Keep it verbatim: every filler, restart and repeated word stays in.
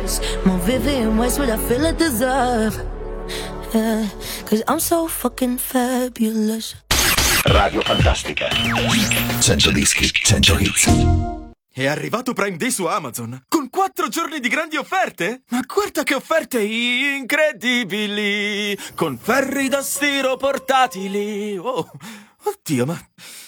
years, more vivid in ways what I feel I deserve. Yeah, cause I'm so fucking fabulous. Radio Fantastica. cento dischi, cento hits. È arrivato Prime Day su Amazon, con quattro giorni di grandi offerte? Ma guarda che offerte incredibili! Con ferri da stiro portatili! Oh, oddio, ma